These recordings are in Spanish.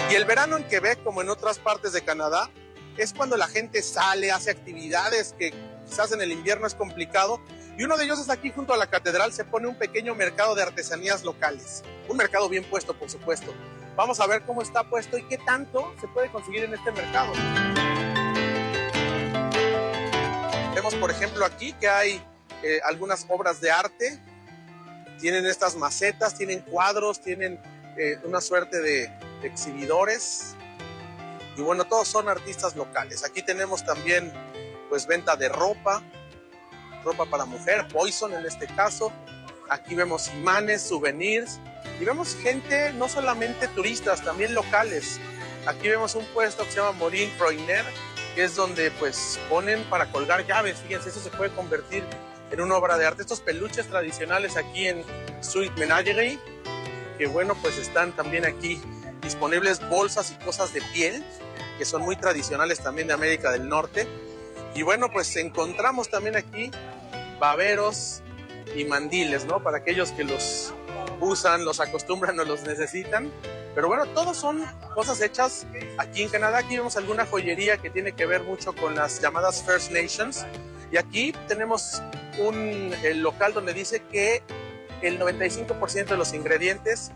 Y el verano en Quebec, como en otras partes de Canadá, es cuando la gente sale, hace actividades que quizás en el invierno es complicado. Y uno de ellos es aquí junto a la catedral, se pone un pequeño mercado de artesanías locales. Un mercado bien puesto, por supuesto. Vamos a ver cómo está puesto y qué tanto se puede conseguir en este mercado. Vemos, por ejemplo, aquí que hay algunas obras de arte. Tienen estas macetas, tienen cuadros, tienen una suerte de exhibidores. Y bueno, todos son artistas locales. Aquí tenemos también pues venta de ropa para mujer, Poison en este caso. Aquí vemos imanes, souvenirs y vemos gente, no solamente turistas, también locales. Aquí vemos un puesto que se llama Morin Proiner, que es donde pues ponen para colgar llaves. Fíjense, eso se puede convertir en una obra de arte. Estos peluches tradicionales aquí en Street Menagerie, que bueno, pues están también aquí disponibles, bolsas y cosas de piel, que son muy tradicionales también de América del Norte. Y bueno, pues encontramos también aquí baberos y mandiles, ¿no? Para aquellos que los usan, los acostumbran o los necesitan. Pero bueno, todos son cosas hechas aquí en Canadá. Aquí vemos alguna joyería que tiene que ver mucho con las llamadas First Nations. Y aquí tenemos el local donde dice que el 95% de los ingredientes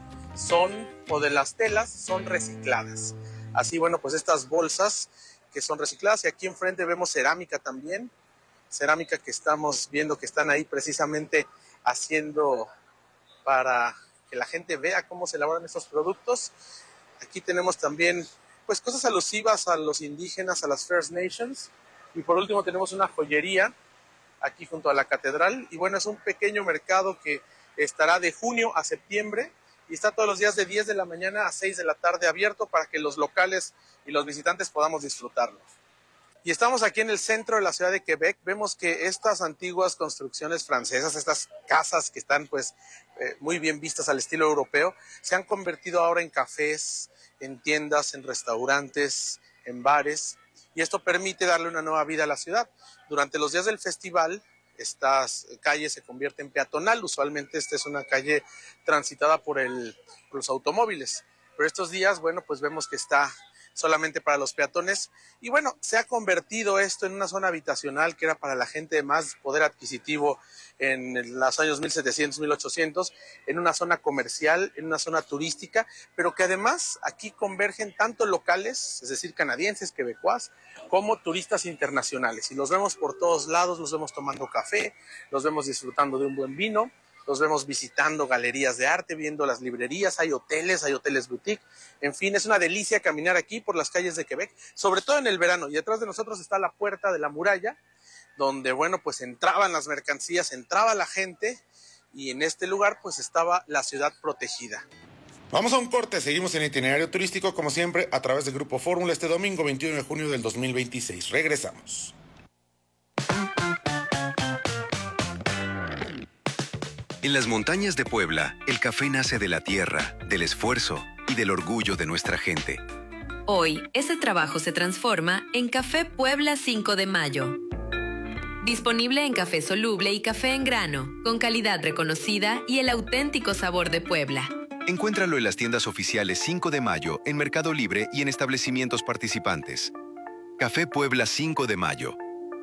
o de las telas son recicladas. Así, bueno, pues estas bolsas que son recicladas. Y aquí enfrente vemos cerámica también. Cerámica que estamos viendo que están ahí precisamente haciendo para que la gente vea cómo se elaboran estos productos. Aquí tenemos también pues cosas alusivas a los indígenas, a las First Nations. Y por último tenemos una joyería aquí junto a la catedral. Y bueno, es un pequeño mercado que estará de junio a septiembre y está todos los días de 10 de la mañana a 6 de la tarde abierto para que los locales y los visitantes podamos disfrutarlo. Y estamos aquí en el centro de la ciudad de Quebec. Vemos que estas antiguas construcciones francesas, estas casas que están pues muy bien vistas al estilo europeo, se han convertido ahora en cafés, en tiendas, en restaurantes, en bares. Y esto permite darle una nueva vida a la ciudad. Durante los días del festival, estas calles se convierten en peatonal. Usualmente esta es una calle transitada por los automóviles. Pero estos días, bueno, pues vemos que está solamente para los peatones. Y bueno, se ha convertido esto en una zona habitacional que era para la gente de más poder adquisitivo en los años 1700, 1800, en una zona comercial, en una zona turística, pero que además aquí convergen tanto locales, es decir, canadienses, quebecuas, como turistas internacionales. Y los vemos por todos lados, los vemos tomando café, los vemos disfrutando de un buen vino, los vemos visitando galerías de arte, viendo las librerías, hay hoteles boutique. En fin, es una delicia caminar aquí por las calles de Quebec, sobre todo en el verano. Y detrás de nosotros está la puerta de la muralla, donde, bueno, pues entraban las mercancías, entraba la gente, y en este lugar, pues estaba la ciudad protegida. Vamos a un corte, seguimos en Itinerario Turístico, como siempre, a través de Grupo Fórmula, este domingo 21 de junio del 2026. Regresamos. En las montañas de Puebla, el café nace de la tierra, del esfuerzo y del orgullo de nuestra gente. Hoy, ese trabajo se transforma en Café Puebla 5 de Mayo. Disponible en café soluble y café en grano, con calidad reconocida y el auténtico sabor de Puebla. Encuéntralo en las tiendas oficiales 5 de Mayo, en Mercado Libre y en establecimientos participantes. Café Puebla 5 de Mayo.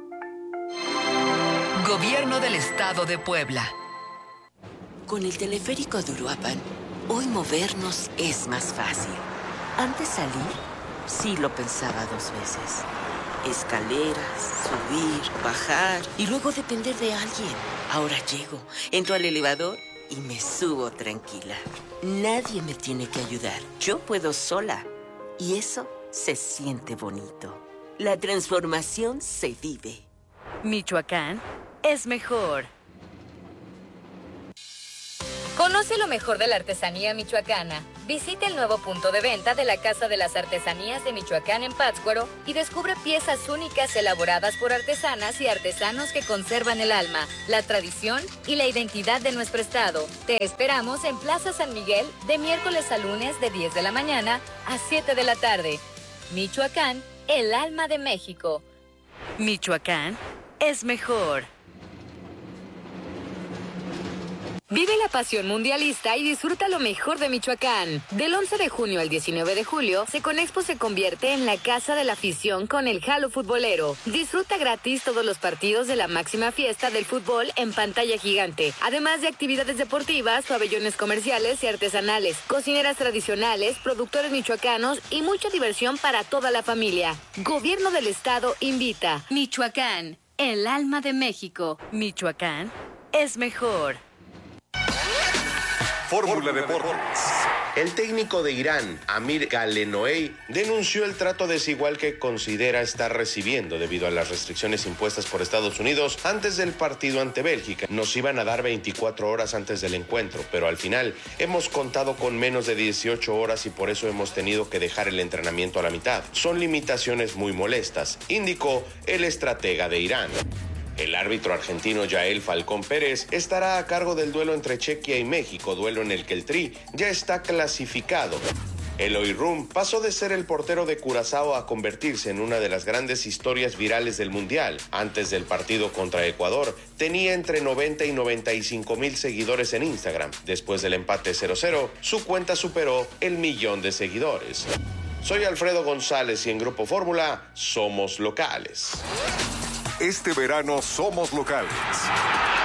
Gobierno del Estado de Puebla. Con el teleférico de Uruapan, hoy movernos es más fácil. Antes salir, sí lo pensaba 2 veces. Escaleras, subir, bajar y luego depender de alguien. Ahora llego, entro al elevador y me subo tranquila. Nadie me tiene que ayudar. Yo puedo sola. Y eso se siente bonito. La transformación se vive. Michoacán es mejor. Conoce lo mejor de la artesanía michoacana. Visita el nuevo punto de venta de la Casa de las Artesanías de Michoacán en Pátzcuaro y descubre piezas únicas elaboradas por artesanas y artesanos que conservan el alma, la tradición y la identidad de nuestro estado. Te esperamos en Plaza San Miguel de miércoles a lunes de 10 de la mañana a 7 de la tarde. Michoacán, el alma de México. Michoacán es mejor. Vive la pasión mundialista y disfruta lo mejor de Michoacán. Del 11 de junio al 19 de julio, Seconexpo se convierte en la casa de la afición con el Halo Futbolero. Disfruta gratis todos los partidos de la máxima fiesta del fútbol en pantalla gigante, además de actividades deportivas, pabellones comerciales y artesanales, cocineras tradicionales, productores michoacanos y mucha diversión para toda la familia. Gobierno del Estado invita. Michoacán, el alma de México. Michoacán es mejor. Fórmula Deportes. El técnico de Irán, Amir Galenoei, denunció el trato desigual que considera estar recibiendo debido a las restricciones impuestas por Estados Unidos antes del partido ante Bélgica. Nos iban a dar 24 horas antes del encuentro, pero al final hemos contado con menos de 18 horas y por eso hemos tenido que dejar el entrenamiento a la mitad. Son limitaciones muy molestas, indicó el estratega de Irán. El árbitro argentino Yael Falcón Pérez estará a cargo del duelo entre Chequia y México, duelo en el que el Tri ya está clasificado. Eloy Rum pasó de ser el portero de Curazao a convertirse en una de las grandes historias virales del Mundial. Antes del partido contra Ecuador, tenía entre 90 y 95 mil seguidores en Instagram. Después del empate 0-0, su cuenta superó el 1.000.000 de seguidores. Soy Alfredo González y en Grupo Fórmula somos locales. Este verano somos locales.